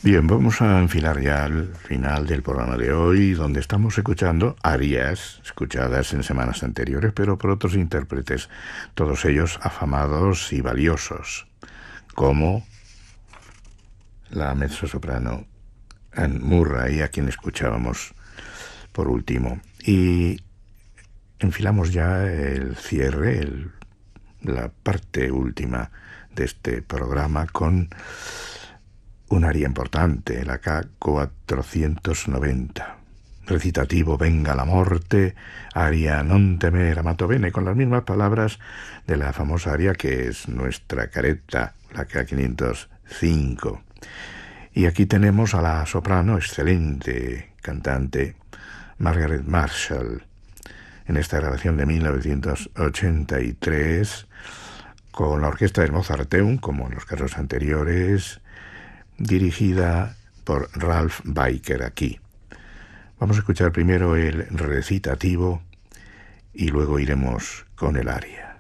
Bien, vamos a enfilar ya al final del programa de hoy, donde estamos escuchando arias escuchadas en semanas anteriores, pero por otros intérpretes, todos ellos afamados y valiosos, como la mezzosoprano Anne Murray, a quien escuchábamos por último. Y enfilamos ya el cierre, la parte última de este programa con un aria importante, la K490. Recitativo Venga la morte, aria non temer amato bene, con las mismas palabras de la famosa aria que es nuestra careta, la K505. Y aquí tenemos a la soprano, excelente cantante, Margaret Marshall, en esta grabación de 1983, con la orquesta del Mozarteum, como en los casos anteriores, dirigida por Ralph Baker aquí. Vamos a escuchar primero el recitativo y luego iremos con el aria.